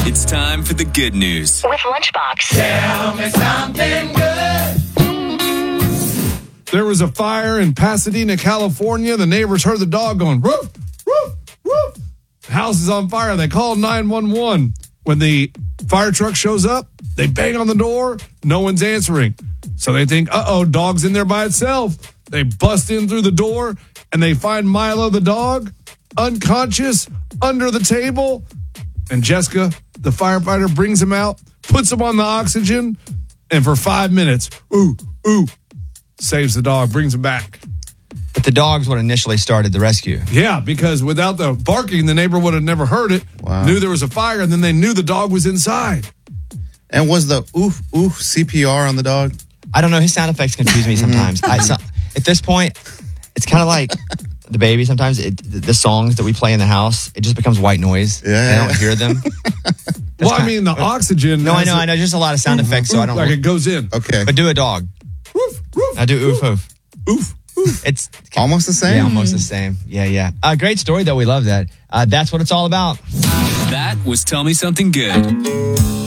It's time for the good news. With Lunchbox. Tell me something good. There was a fire in Pasadena, California. The neighbors heard the dog going, woof, woof, woof. The house is on fire. They call 911. When the fire truck shows up, they bang on the door. No one's answering. So they think, dog's in there by itself. They bust in through the door, and they find Milo the dog unconscious under the table. And Jessica, the firefighter, brings him out, puts him on the oxygen, and for 5 minutes, saves the dog, brings him back. But the dog's what initially started the rescue. Yeah, because without the barking, the neighbor would have never heard it, knew there was a fire, and then they knew the dog was inside. And was the oof CPR on the dog? I don't know. His sound effects confuse me sometimes. At this point, it's kind of like the baby. Sometimes the songs that we play in the house, it just becomes white noise. Yeah. I don't hear them. The oxygen. No, I know. Just a lot of sound effects, so I don't like it goes in. Okay. But do a dog. Woof, woof. I do oof, oof. Oof, oof. It's almost the same. Yeah, almost the same. Yeah. Great story, though. We love that. That's what it's all about. That was Tell Me Something Good.